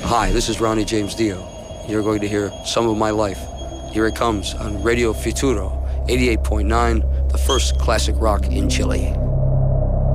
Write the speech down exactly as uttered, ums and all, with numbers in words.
Hi, this is Ronnie James Dio. You're going to hear some of my life. Here it comes on Radio Futuro, eighty-eight point nine, the first classic rock in Chile.